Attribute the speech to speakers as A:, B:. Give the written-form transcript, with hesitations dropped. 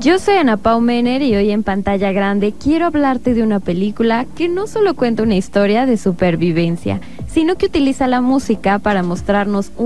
A: Yo soy Ana Pau Mener y hoy en Pantalla Grande quiero hablarte de una película que no solo cuenta una historia de supervivencia, sino que utiliza la música para mostrarnos